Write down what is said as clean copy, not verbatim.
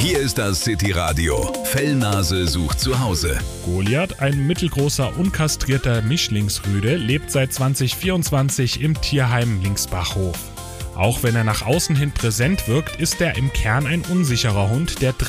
Hier ist das City Radio. Fellnase sucht zu Hause. Goliath, ein mittelgroßer, unkastrierter Mischlingsrüde, lebt seit 2024 im Tierheim Linksbachhof. Auch wenn er nach außen hin präsent wirkt, ist er im Kern ein unsicherer Hund, der